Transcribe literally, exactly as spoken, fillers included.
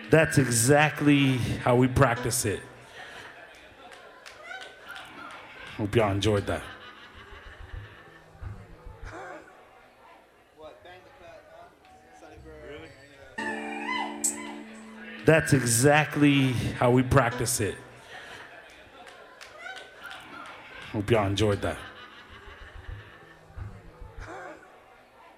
That's exactly how we practice it. Hope y'all enjoyed that. That's exactly how we practice it. Hope y'all enjoyed that.